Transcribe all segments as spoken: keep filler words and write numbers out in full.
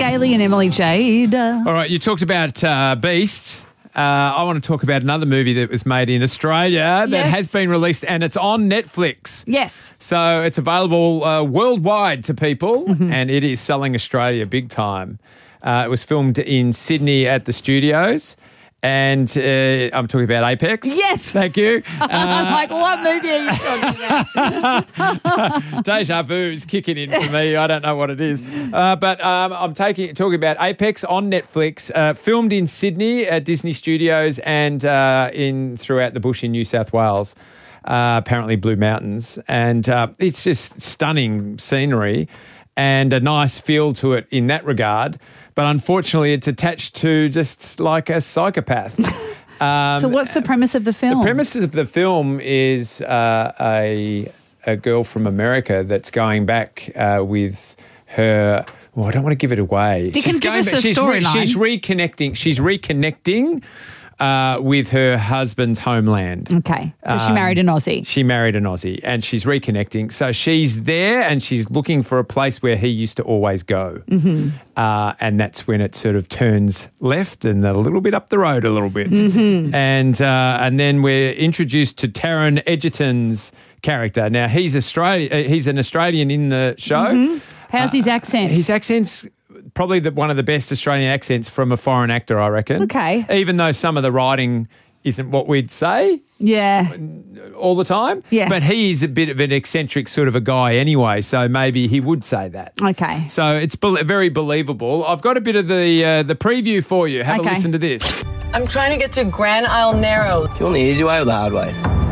Gailey and Emily Jade. All right, you talked about uh, Beast. Uh, I want to talk about another movie that was made in Australia that Yes. has been released, and it's on Netflix. Yes. So it's available uh, worldwide to people, Mm-hmm. and it is selling Australia big time. Uh, it was filmed in Sydney at the studios, and uh, I'm talking about Apex. Yes. Thank you. I'm like, what movie are you talking about? Deja vu is kicking in for me. I don't know what it is. Uh, but um, I'm taking talking about Apex on Netflix, uh, filmed in Sydney at Disney Studios and uh, in throughout the bush in New South Wales, uh, apparently Blue Mountains. And uh, it's just stunning scenery and a nice feel to it in that regard. But unfortunately, it's attached to just like a psychopath. Um, So what's the premise of the film? The premise of the film is uh, a a girl from America that's going back uh, with her. Well, I don't want to give it away. You can give going us back, a she's, re- storyline. she's reconnecting. She's reconnecting uh, with her husband's homeland. Okay. So she Um, married an Aussie. She married an Aussie, and she's reconnecting. So she's there, and she's looking for a place where he used to always go. Mm-hmm. Uh, and that's when it sort of turns left and a little bit up the road a little bit. Mm-hmm. And uh, and then we're introduced to Taron Egerton's character. Now he's Australia. Uh, he's an Australian in the show. Mm-hmm. How's his accent? His accent's probably the, one of the best Australian accents from a foreign actor, I reckon. Okay. Even though some of the writing isn't what we'd say yeah. all the time. Yeah. But he is a bit of an eccentric sort of a guy anyway, so maybe he would say that. Okay. So it's be- very believable. I've got a bit of the uh, the preview for you. Have Okay. a listen to this. I'm trying to get to Grand Isle Narrow. You want the easy way or the hard way?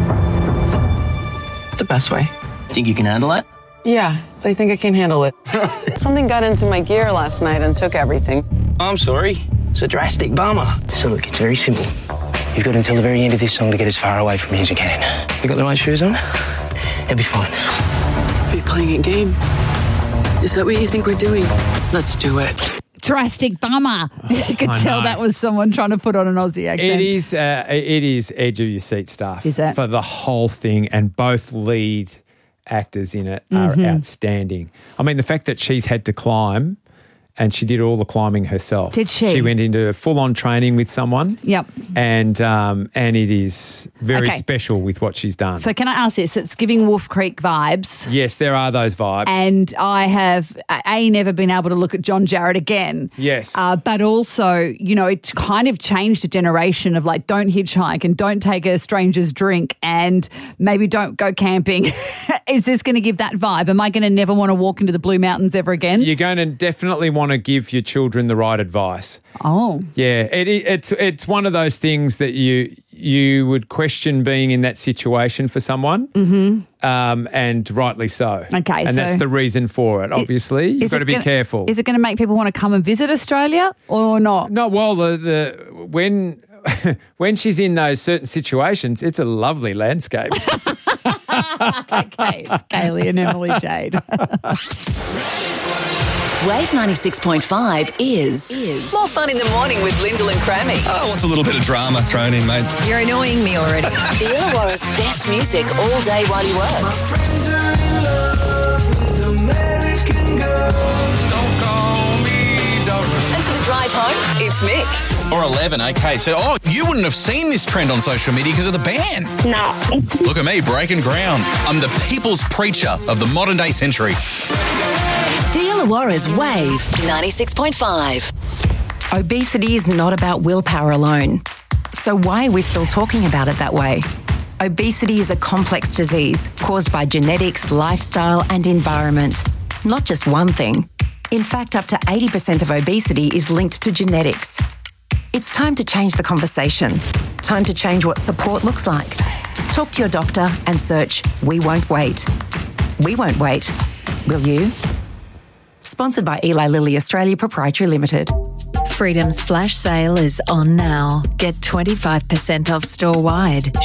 The best way. Think you can handle it? Yeah, I think I can handle it. Something got into my gear last night and took everything. I'm sorry. It's a drastic bummer. So look, it's very simple. You've got until the very end of this song to get as far away from me as you can. You got the right shoes on? You'll be fine. Are you playing a game? Is that what you think we're doing? Let's do it. Drastic bummer. You could I tell know. that was someone trying to put on an Aussie accent. It is uh, it is edge of your seat stuff Is it? for the whole thing, and both lead actors in it are Mm-hmm. outstanding. I mean, the fact that she's had to climb, and she did all the climbing herself. Did she? She went into full-on training with someone. Yep. And um, and it is very Okay. special with what she's done. So can I ask this? It's giving Wolf Creek vibes. Yes, there are those vibes. And I have, A, never been able to look at John Jarrett again. Yes. Uh, but also, you know, it kind of changed a generation of like, don't hitchhike and don't take a stranger's drink and maybe don't go camping. Is this going to give that vibe? Am I going to never want to walk into the Blue Mountains ever again? You're going to definitely want to give your children the right advice. Oh. Yeah, it, it, it's it's one of those things that you you would question being in that situation for someone, mm-hmm. um, and rightly so. Okay, and so- that's the reason for it. Obviously, you've Is got it to be gonna- careful. Is it going to make people want to come and visit Australia or not? No, well, the, the when when she's in those certain situations, it's a lovely landscape. Okay, it's Gailey and Emily Jade. Wave ninety-six point five is, is More fun in the morning with Lyndall and Crammy. Oh, what's a little bit of drama thrown in, mate? You're annoying me already. the Illawarra's best music all day while you work. And for the drive home, it's Mick. Or eleven, okay. So, oh, you wouldn't have seen this trend on social media because of the ban. No. Look at me, breaking ground. I'm the people's preacher of the modern day century. The Illawarra's Wave ninety-six point five. Obesity is not about willpower alone. So why are we still talking about it that way? Obesity is a complex disease caused by genetics, lifestyle and environment. Not just one thing. In fact, up to eighty percent of obesity is linked to genetics. It's time to change the conversation. Time to change what support looks like. Talk to your doctor and search We Won't Wait. We won't wait. Will you? Sponsored by Eli Lilly Australia Proprietary Limited. Freedom's flash sale is on now. Get twenty-five percent off store-wide.